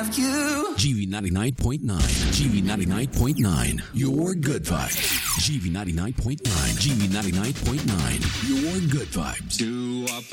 have you. GV 99.9. GV 99.9. Your good vibes. GV 99.9. GV 99.9. Your good vibes. Do up